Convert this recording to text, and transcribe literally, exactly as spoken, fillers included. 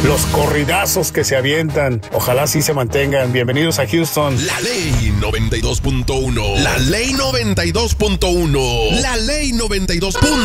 los corridazos que se avientan. Ojalá sí se mantengan. Bienvenidos a Houston. La ley noventa y dos punto uno. La ley noventa y dos punto uno. La ley noventa y dos punto uno.